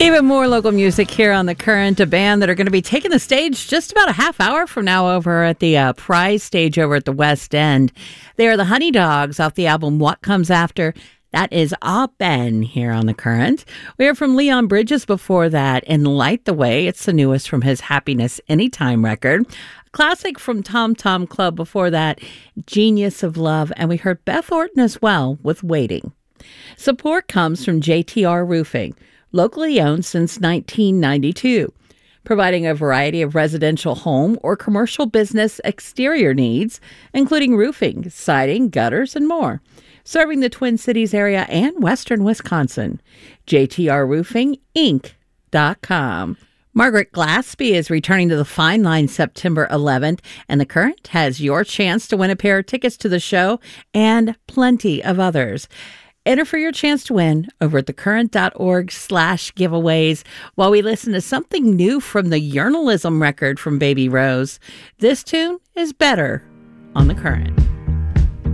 Even more local music here on The Current, a band that are going to be taking the stage just about a half hour from now over at the Prize Stage over at the West End. They are the Honey Dogs off the album What Comes After. That is Ah Ben here on The Current. We heard from Leon Bridges before that in Light the Way. It's the newest from his Happiness Anytime record. A classic from Tom Tom Club before that, Genius of Love. And we heard Beth Orton as well with Waiting. Support comes from JTR Roofing, locally owned since 1992, providing a variety of residential home or commercial business exterior needs, including roofing, siding, gutters, and more. Serving the Twin Cities area and western Wisconsin. JTRRoofingInc.com. Margaret Glaspie is returning to the Fine Line September 11th, and The Current has your chance to win a pair of tickets to the show and plenty of others. Enter for your chance to win over at thecurrent.org/giveaways while we listen to something new from the Journalism record from Baby Rose. This tune is Better on The Current.